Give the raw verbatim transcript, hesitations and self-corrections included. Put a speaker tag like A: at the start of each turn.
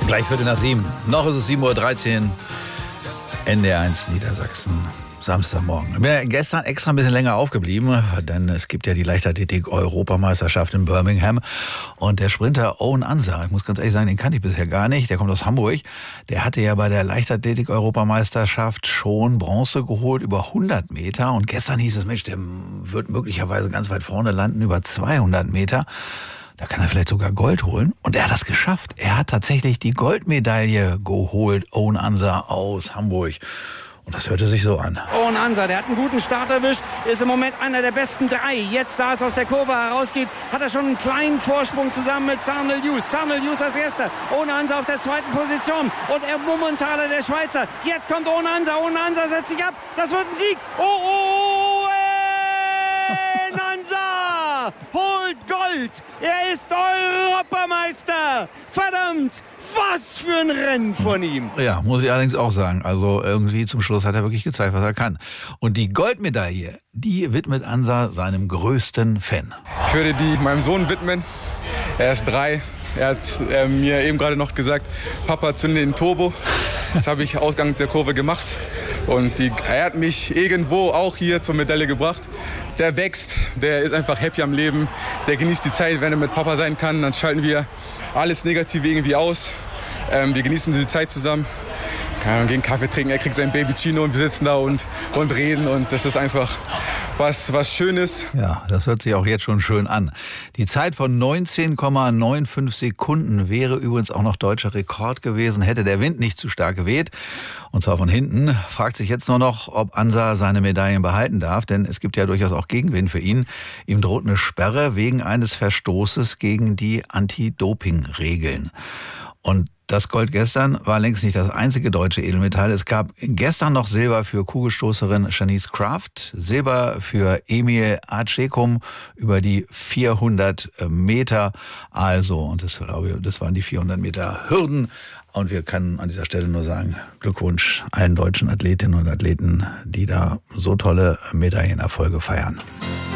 A: Gleich Viertel nach sieben. Noch ist es sieben Uhr dreizehn. N D R eins Niedersachsen. Samstagmorgen. Ich bin ja gestern extra ein bisschen länger aufgeblieben, denn es gibt ja die Leichtathletik-Europameisterschaft in Birmingham. Und der Sprinter Owen Ansa, ich muss ganz ehrlich sagen, den kannte ich bisher gar nicht, der kommt aus Hamburg. Der hatte ja bei der Leichtathletik-Europameisterschaft schon Bronze geholt, über hundert Meter. Und gestern hieß es, Mensch, der wird möglicherweise ganz weit vorne landen, über zweihundert Meter. Da kann er vielleicht sogar Gold holen. Und er hat das geschafft. Er hat tatsächlich die Goldmedaille geholt, Owen Ansa aus Hamburg. Und das hörte sich so an.
B: Owen Ansa, der hat einen guten Start erwischt, ist im Moment einer der besten drei. Jetzt, da es aus der Kurve herausgeht, hat er schon einen kleinen Vorsprung zusammen mit Zharnel Hughes. Zharnel Hughes als erster, Owen Ansa auf der zweiten Position. Und er Mummentaler, der Schweizer. Jetzt kommt Owen Ansa, Owen Ansa setzt sich ab. Das wird ein Sieg. Oh, Owen Ansa holt Gold. Er ist Europameister. Verdammt, was für ein Rennen von ihm.
A: Ja, muss ich allerdings auch sagen. Also irgendwie zum Schluss hat er wirklich gezeigt, was er kann. Und die Goldmedaille, die widmet Ansa seinem größten Fan.
C: Ich würde die meinem Sohn widmen. Er ist drei. Er hat äh, mir eben gerade noch gesagt, Papa, zünde den Turbo. Das habe ich Ausgang der Kurve gemacht. Und die, er hat mich irgendwo auch hier zur Medaille gebracht. Der wächst, der ist einfach happy am Leben. Der genießt die Zeit, wenn er mit Papa sein kann. Dann schalten wir alles Negative irgendwie aus. Ähm, wir genießen die Zeit zusammen. Keine Ahnung, gehen Kaffee trinken, er kriegt sein Baby Chino und wir sitzen da und, und reden. Und das ist einfach was, was Schönes.
A: Ja, das hört sich auch jetzt schon schön an. Die Zeit von neunzehn Komma fünfundneunzig Sekunden wäre übrigens auch noch deutscher Rekord gewesen, hätte der Wind nicht zu stark geweht. Und zwar von hinten. Fragt sich jetzt nur noch, ob Ansa seine Medaillen behalten darf, denn es gibt ja durchaus auch Gegenwind für ihn. Ihm droht eine Sperre wegen eines Verstoßes gegen die Anti-Doping-Regeln. Und das Gold gestern war längst nicht das einzige deutsche Edelmetall. Es gab gestern noch Silber für Kugelstoßerin Shanice Kraft, Silber für Emil Acecum über die vierhundert Meter. Also, und das, glaube ich, das waren die vierhundert Meter Hürden. Und wir können an dieser Stelle nur sagen, Glückwunsch allen deutschen Athletinnen und Athleten, die da so tolle Medaillenerfolge feiern.